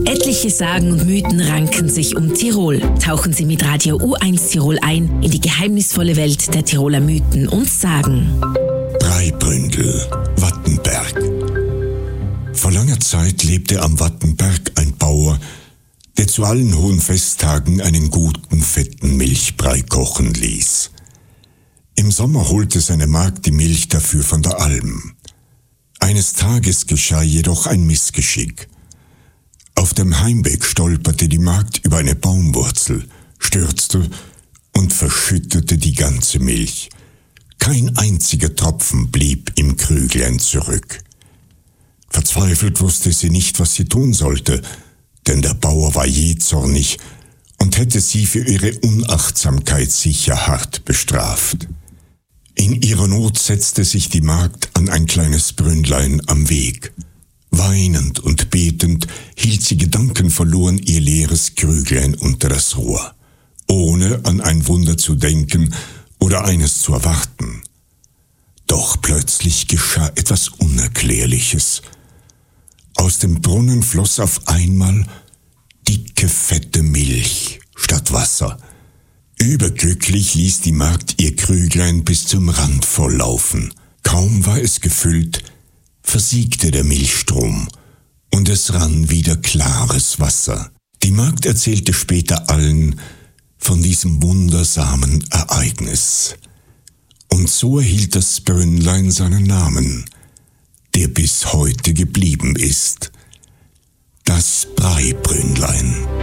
Etliche Sagen und Mythen ranken sich um Tirol. Tauchen Sie mit Radio U1 Tirol ein in die geheimnisvolle Welt der Tiroler Mythen und Sagen. Breibründel, Wattenberg. Vor langer Zeit lebte am Wattenberg ein Bauer, der zu allen hohen Festtagen einen guten, fetten Milchbrei kochen ließ. Im Sommer holte seine Magd die Milch dafür von der Alm. Eines Tages geschah jedoch ein Missgeschick. Auf dem Heimweg stolperte die Magd über eine Baumwurzel, stürzte und verschüttete die ganze Milch. Kein einziger Tropfen blieb im Krüglein zurück. Verzweifelt wusste sie nicht, was sie tun sollte, denn der Bauer war jähzornig und hätte sie für ihre Unachtsamkeit sicher hart bestraft. In ihrer Not setzte sich die Magd an ein kleines Brünnlein am Weg. Weinend und betend hielt sie gedankenverloren ihr leeres Krüglein unter das Rohr, ohne an ein Wunder zu denken oder eines zu erwarten. Doch plötzlich geschah etwas Unerklärliches. Aus dem Brunnen floss auf einmal dicke, fette Milch statt Wasser. Überglücklich ließ die Magd ihr Krüglein bis zum Rand volllaufen. Kaum war es gefüllt, versiegte der Milchstrom und es rann wieder klares Wasser. Die Magd erzählte später allen von diesem wundersamen Ereignis. Und so erhielt das Brünnlein seinen Namen, der bis heute geblieben ist. Das Breibrünnlein.